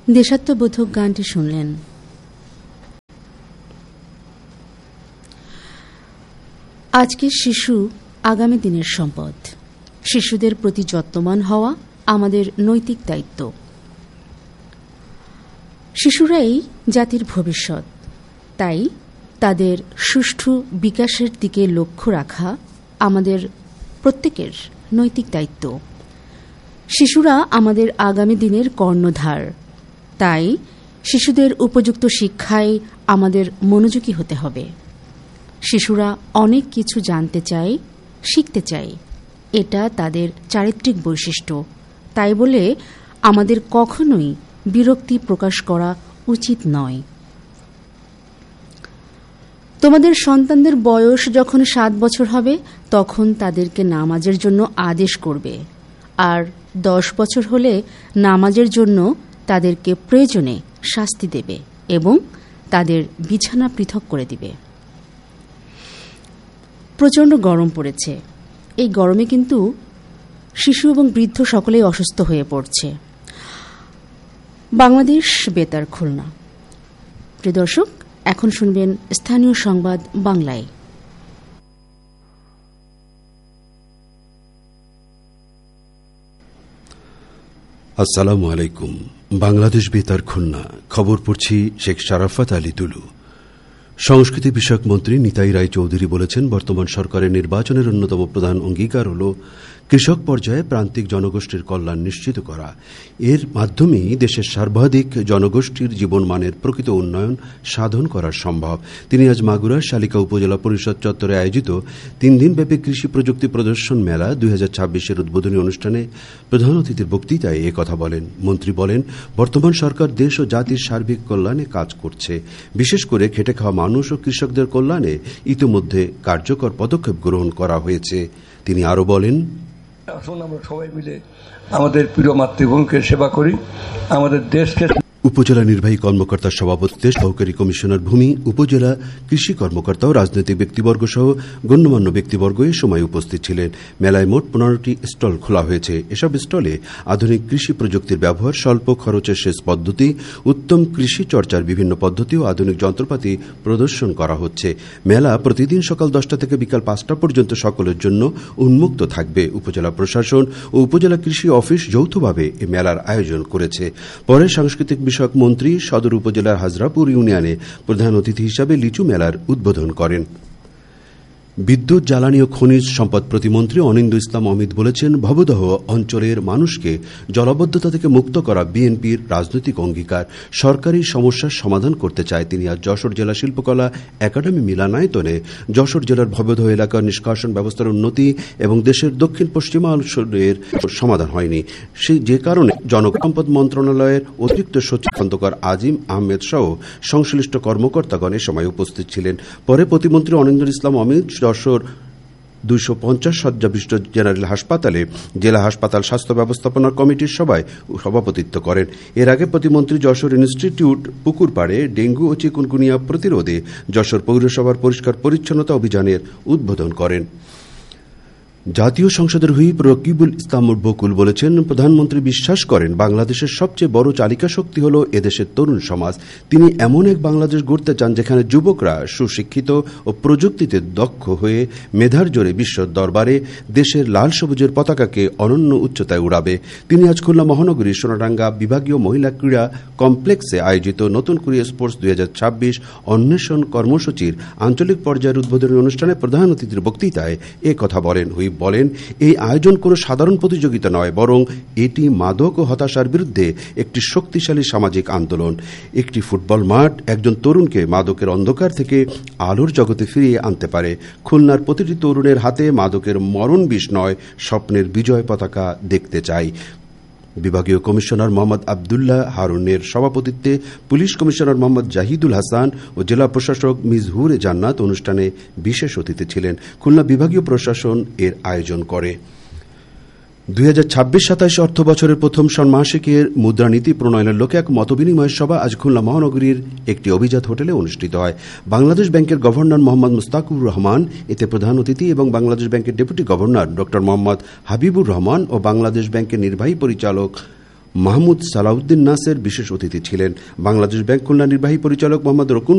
দেশাত্মবোধক গানটি শুনলেন। আজকের শিশু আগামী দিনের সম্পদ। শিশুদের প্রতি যত্নবান হওয়া আমাদের নৈতিক দায়িত্ব। শিশুরাই জাতির ভবিষ্যৎ, তাই তাদের সুষ্ঠু বিকাশের দিকে লক্ষ্য রাখা আমাদের প্রত্যেকের নৈতিক দায়িত্ব। শিশুরা আমাদের আগামী দিনের কর্ণধার, তাই শিশুদের উপযুক্ত শিক্ষায় আমাদের মনোযোগী হতে হবে। শিশুরা অনেক কিছু জানতে চায়, শিখতে চায়, এটা তাদের চারিত্রিক বৈশিষ্ট্য। তাই বলে আমাদের কখনোই বিরক্তি প্রকাশ করা উচিত নয়। তোমাদের সন্তানদের বয়স যখন 7 বছর হবে তখন তাদেরকে নামাজের জন্য আদেশ করবে, আর 10 বছর হলে নামাজের জন্য তাদেরকে প্রয়োজনে শাস্তি দেবে এবং তাদের বিছানা পৃথক করে দিবে। প্রচণ্ড গরম পড়েছে। এই গরমে কিন্তু শিশু এবং বৃদ্ধ সকলেই অসুস্থ হয়ে পড়ছে। বাংলাদেশ বেতার খুলনা। প্রিয় দর্শক, এখন শুনবেন স্থানীয় সংবাদ বাংলায়। আসসালামু আলাইকুম। বাংলাদেশ বেতার খুলনা খবর পড়ছি শেখ শারাফাত আলী তুলু। সংস্কৃতি বিষয়ক মন্ত্রী নিতাই রায় চৌধুরী বলেছেন, বর্তমান সরকারের নির্বাচনের অন্যতম প্রধান অঙ্গীকার হল কৃষক পর্যায়ে প্রান্তিক জনগোষ্ঠীর কল্যাণ নিশ্চিত করা। এর মাধ্যমেই দেশের সর্বাধিক জনগোষ্ঠীর জীবনমানের প্রকৃত উন্নয়ন সাধন করা সম্ভব। তিনি আজ মাগুরার শালিকা উপজেলা পরিষদ চত্বরে আয়োজিত 3 দিনব্যাপী কৃষি প্রযুক্তি প্রদর্শন মেলা 2026-এর উদ্বোধনী অনুষ্ঠানে প্রধান অতিথির বক্তৃতায় এ কথা বলেন। মন্ত্রী বলেন, বর্তমান সরকার দেশ ও জাতির সার্বিক কল্যাণে কাজ করছে। বিশেষ করে খেটে খাওয়া মানুষ ও কৃষকদের কল্যাণে ইতিমধ্যে কার্যকর পদক্ষেপ গ্রহণ করা হয়েছে। তিনি আরও বলেন, আসুন আমরা সবাই মিলে আমাদের প্রিয় মাতৃভূমিকে সেবা করি, আমাদের দেশকে। উপজেলা নির্বাহী কর্মকর্তার সভাপতিত্বে সহকারী কমিশনার ভূমি, উপজেলা কৃষি কর্মকর্তা ও রাজনৈতিক ব্যক্তিবর্গ সহ গণ্যমান্য ব্যক্তিবর্গ এ সময় উপস্থিত ছিলেন। মেলায় মোট 15টি স্টল খোলা হয়েছে। এসব স্টলে আধুনিক কৃষি প্রযুক্তির ব্যবহার, স্বল্প খরচের সেচ পদ্ধতি, উত্তম কৃষি চর্চার বিভিন্ন পদ্ধতি ও আধুনিক যন্ত্রপাতি প্রদর্শন করা হচ্ছে। মেলা প্রতিদিন সকাল 10টা থেকে বিকাল 5টা পর্যন্ত সকলের জন্য উন্মুক্ত থাকবে। উপজেলা প্রশাসন ও উপজেলা কৃষি অফিস যৌথভাবে এ মেলার আয়োজন করেছে। পরে সাংস্কৃতিক বিষয়ক মন্ত্রী সদর উপজেলার হাজরাপুর ইউনিয়নে প্রধান অতিথি হিসাবে লিচু মেলার উদ্বোধন করেন। বিদ্যুৎ, জ্বালানি ও খনিজ সম্পদ প্রতিমন্ত্রী অনিন্দ্য ইসলাম অমিত বলেছেন, ভবদহ অঞ্চলের মানুষকে জলাবদ্ধতা থেকে মুক্ত করা বিএনপির রাজনৈতিক অঙ্গীকার। সরকারি সমস্যার সমাধান করতে চায়। তিনি আজ যশোর জেলা শিল্পকলা একাডেমি মিলনায়তনে যশোর জেলার ভবদহ এলাকার নিষ্কাশন ব্যবস্থার উন্নতি এবং দেশের দক্ষিণ পশ্চিমাঞ্চলের সমাধান হয়নি, যে কারণে জনসম্পদ মন্ত্রণালয়ের অতিরিক্ত সচিব খন্দকার আজিম আহমেদ সহ সংশ্লিষ্ট কর্মকর্তাগণ এ সময় উপস্থিত ছিলেন। পরে প্রতিমন্ত্রী অনিন্দ্য ইসলাম অমিত যশোর 250 শয্যা বিশিষ্ট জেনারেল হাসপাতালে জেলা হাসপাতাল স্বাস্থ্য ব্যবস্থাপনা কমিটির সভায় সভাপতিত্ব করেন। এর আগে প্রতিমন্ত্রী যশোর ইনস্টিটিউট পুকুরপাড়ে ডেঙ্গু ও চিকুনগুনিয়া প্রতিরোধে যশোর পৌরসভার পরিষ্কার পরিচ্ছন্নতা অভিযানের উদ্বোধন করেন। জাতীয় সংসদের হুইপ রকিবুল ইসলাম বকুল বলেছেন, প্রধানমন্ত্রী বিশ্বাস করেন বাংলাদেশের সবচেয়ে বড় চালিকা শক্তি হল এদেশের তরুণ সমাজ। তিনি এমন এক বাংলাদেশ গড়তে চান যেখানে যুবকরা সুশিক্ষিত ও প্রযুক্তিতে দক্ষ হয়ে মেধার জোরে বিশ্ব দরবারে দেশের লাল সবুজের পতাকাকে অনন্য উচ্চতায় উড়াবে। তিনি আজ খুলনা মহানগরীর সোনাডাঙ্গা বিভাগীয় মহিলা ক্রীড়া কমপ্লেক্সে আয়োজিত নতুন কোরিয়া স্পোর্টস 2026 অন্বেষণ কর্মসূচির আঞ্চলিক পর্যায়ের উদ্বোধনী অনুষ্ঠানে প্রধান অতিথির বক্তৃতায় এ কথা বলেন। বলেন, এই আয়োজন কোনো সাধারণ প্রতিযোগিতা নয়, বরং এটি মাদক ও হতাশার বিরুদ্ধে একটি শক্তিশালী সামাজিক আন্দোলন। একটি ফুটবল মাঠ একজন তরুণকে মাদকের অন্ধকার থেকে আলোর জগতে ফিরিয়ে আনতে পারে। খুলনার প্রতিটি তরুণের হাতে মাদকের মরণ বিষ নয়, স্বপ্নের বিজয় পতাকা দেখতে চাই। বিভাগীয় কমিশনার মোহাম্মদ আবদুল্লাহ হারুনের সভাপতিত্বে পুলিশ কমিশনার মোহাম্মদ জাহিদুল হাসান ও জেলা প্রশাসক মিজহুর জান্নাত অনুষ্ঠানে বিশেষ অতিথি ছিলেন। খুলনা বিভাগীয় প্রশাসন এর আয়োজন করে। 2026-27 অর্থ বছরের প্রথম ষান্মাসিকের মুদ্রানীতি প্রণয়নের লক্ষ্যে এক মতবিনিময় সভা আজ খুলনা মহানগরীর একটি অভিজাত হোটেলে অনুষ্ঠিত হয়। বাংলাদেশ ব্যাংকের গভর্নর মোহাম্মদ মুস্তাকুর রহমান এতে প্রধান অতিথি এবং বাংলাদেশ ব্যাংকের ডেপুটি গভর্নর ড মোহাম্মদ হাবিবুর রহমান ও বাংলাদেশ ব্যাংকের নির্বাহী পরিচালক মাহমুদ সালাউদ্দিন নাসের বিশেষ অতিথি ছিলেন। বাংলাদেশ ব্যাংক খুলনা নির্বাহী পরিচালক মোহাম্মদ রকুন